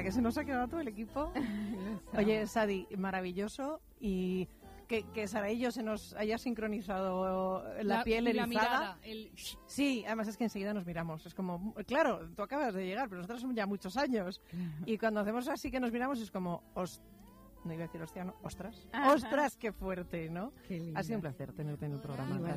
que se nos ha quedado todo el equipo. Oye, Sadi, maravilloso. Y que Saraillo se nos haya sincronizado la piel erizada. Mirada, Sí, además es que enseguida nos miramos. Es como, claro, tú acabas de llegar, pero nosotros somos ya muchos años. Y cuando hacemos así que nos miramos es como, no iba a decir hostia, no, ostras. Ajá. Ostras, qué fuerte, ¿no? Qué ha sido un placer tenerte en el programa.